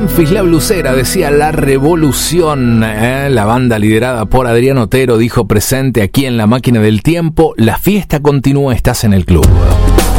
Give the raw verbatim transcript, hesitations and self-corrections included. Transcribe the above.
Memphis La Blusera, decía La Revolución. ¿eh? La banda liderada por Adrián Otero dijo presente aquí en La Máquina del Tiempo: la fiesta continúa, estás en el club.